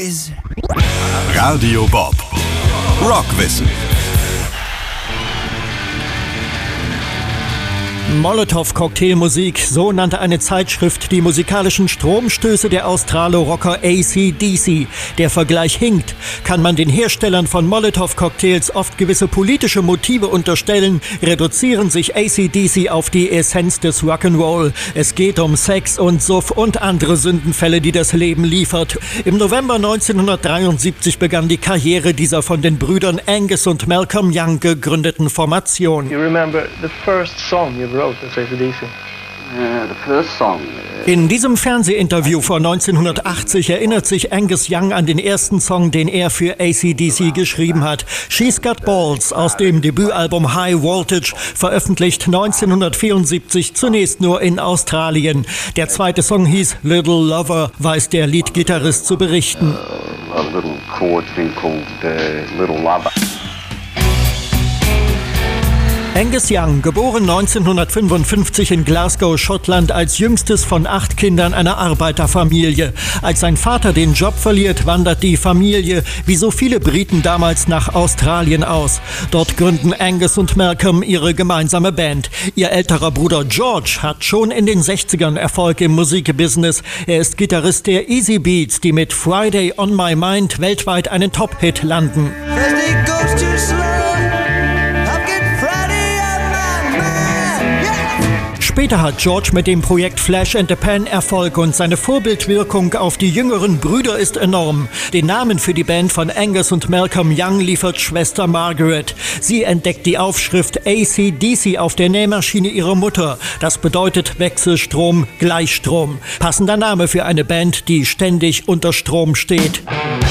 eyes. Radio Bob. Rockwissen. Molotow-Cocktailmusik, so nannte eine Zeitschrift die musikalischen Stromstöße der Australo-Rocker AC/DC. Der Vergleich hinkt. Kann man den Herstellern von Molotow-Cocktails oft gewisse politische Motive unterstellen, reduzieren sich AC/DC auf die Essenz des Rock'n'Roll. Es geht um Sex und Suff und andere Sündenfälle, die das Leben liefert. Im November 1973 begann die Karriere dieser von den Brüdern Angus und Malcolm Young gegründeten Formation. You remember the first song you wrote as AC/DC? The first song. In diesem Fernsehinterview vor 1980 erinnert sich Angus Young an den ersten Song, den er für AC/DC geschrieben hat. She's Got Balls aus dem Debütalbum High Voltage, veröffentlicht 1974, zunächst nur in Australien. Der zweite Song hieß Little Lover, weiß der Leadgitarrist zu berichten. A little chord thing called Little Lover. Angus Young, geboren 1955 in Glasgow, Schottland, als jüngstes von 8 Kindern einer Arbeiterfamilie. Als sein Vater den Job verliert, wandert die Familie, wie so viele Briten damals, nach Australien aus. Dort gründen Angus und Malcolm ihre gemeinsame Band. Ihr älterer Bruder George hat schon in den 60ern Erfolg im Musikbusiness. Er ist Gitarrist der Easy Beats, die mit Friday on My Mind weltweit einen Top-Hit landen. Später hat George mit dem Projekt Flash and the Pan Erfolg und seine Vorbildwirkung auf die jüngeren Brüder ist enorm. Den Namen für die Band von Angus und Malcolm Young liefert Schwester Margaret. Sie entdeckt die Aufschrift AC/DC auf der Nähmaschine ihrer Mutter. Das bedeutet Wechselstrom, Gleichstrom. Passender Name für eine Band, die ständig unter Strom steht.